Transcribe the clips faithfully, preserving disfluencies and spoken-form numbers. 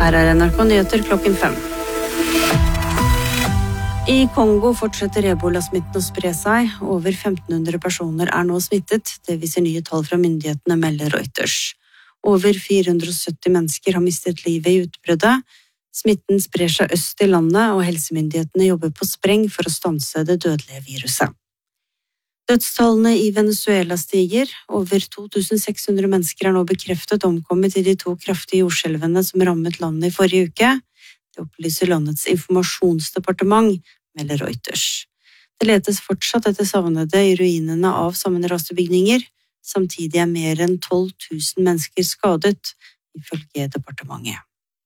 Her er N R K Nyheter klokken fem. I Kongo fortsetter ebola-smitten å spre seg. Over femten hundre personer er nå smittet, det viser nye tall fra myndighetene, melder Reuters. Over fire hundre og sytti mennesker har mistet livet i utbruddet. Smitten sprer seg øst i landet, og helsemyndighetene jobber på spreng for å stanse det dødelige viruset. Dødstallene i Venezuela stiger. Over to tusen seks hundre mennesker er nå bekreftet omkommet i de to kraftige jordskjelvene som rammet landet i forrige uke. Det opplyser landets informasjonsdepartement, melder Reuters. Det letes fortsatt etter savnede i ruinene av sammenraste bygninger. Samtidig er mer enn tolv tusen mennesker skadet, ifølge departementet.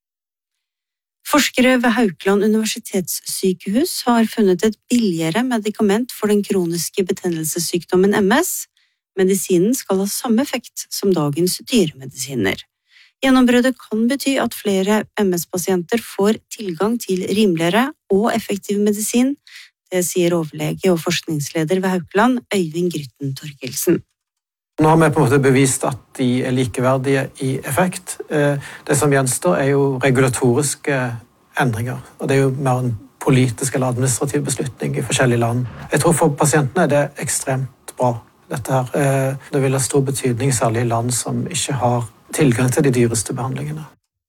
Forskere ved Haukeland universitetssykehus har funnet et billigere medikament for den kroniske betennelsessykdommen M S. Medisinen skal ha samme effekt som dagens dyremedisiner. Gjennombruddet kan bety at flere M S-pasienter får tilgang til rimeligere og effektiv medisin. Det sier overlege og forskningsleder ved Haukeland, Øyvind Grytten Torkelsen. Nå har vi på en måte bevist at de er likeverdige i effekt. Det som gjenstår er jo regulatoriske endringer, og det er jo mer en politisk eller administrativ beslutning i forskjellige land. Jeg tror for pasientene er det ekstremt bra, dette her. Det vil ha stor betydning, særlig i land som ikke har tilgang til de dyreste behandlingene.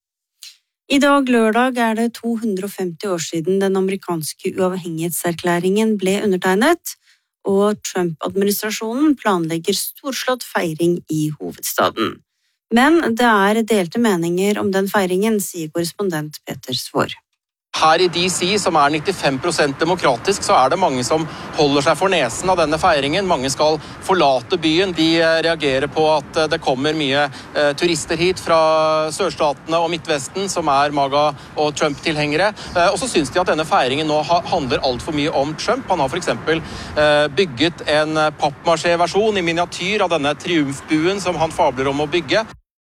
I dag lørdag er det to hundre og femti år siden den amerikanske uavhengighetserklæringen ble undertegnet, og Trump-administrasjonen planlegger storslått feiring i hovedstaden. Men det er delte meninger om den feiringen, sier korrespondent Peter Svår. Her i D C, som er nittifem prosent demokratisk, så er det mange som holder seg for nesen av denne feiringen. Mange skal forlate byen. De reagerer på at det kommer mye eh, turister hit fra sørstatene og Midtvesten, som er MAGA og Trump-tilhengere. Eh, og så synes de at denne feiringen nå ha, handler alt for mye om Trump. Han har for eksempel eh, bygget en pappmaché-versjon i miniatyr av denne triumfbuen som han fabler om å bygge.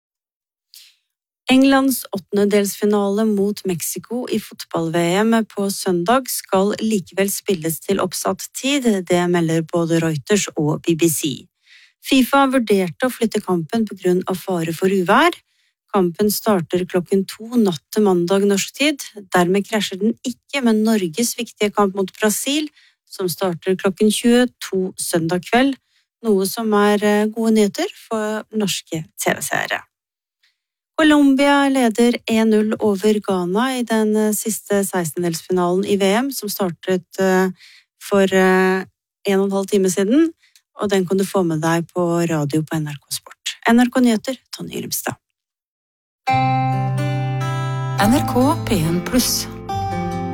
Englands åttendedelsfinale mot Mexico i fotball-V M på søndag skal likevel spilles til oppsatt tid, det melder både Reuters og B B C. FIFA vurderte å flytte kampen på grunn av fare for uvær. Kampen starter klokken to natt til mandag norsk tid. Dermed krasjer den ikke med Norges viktige kamp mot Brasil, som starter klokken tjueto søndag kveld, noe som er gode nyheter for norske T V-seere. Colombia leder en null over Ghana i den siste sekstendedelsfinalen i V M, som startet for en og en halv time siden, og den kan du få med deg på radio på N R K Sport. N R K Nyheter, Tonje Grimstad. N R K P en pluss.